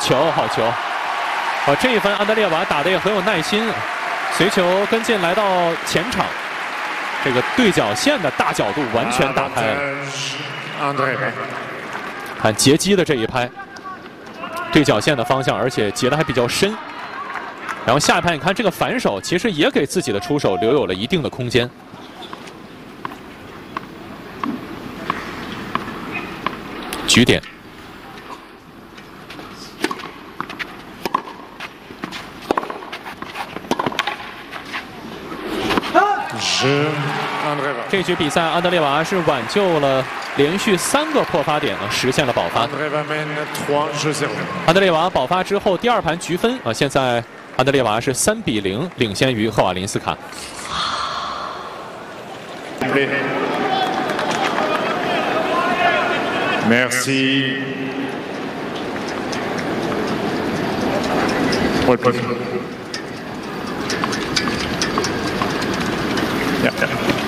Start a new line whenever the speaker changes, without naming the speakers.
球，好球！这一分安德烈瓦打得也很有耐心，随球跟进来到前场，这个对角线的大角度完全打开了。看截击的这一拍，对角线的方向，而且截的还比较深。然后下一拍，你看这个反手，其实也给自己的出手留有了一定的空间。局点。这局比赛，安德烈瓦是挽救了连续3个破发点实现了保发。安德烈瓦保发之后，第2盘局分现在安德烈瓦是3比0领先于赫瓦林斯卡。
Merci. Yeah.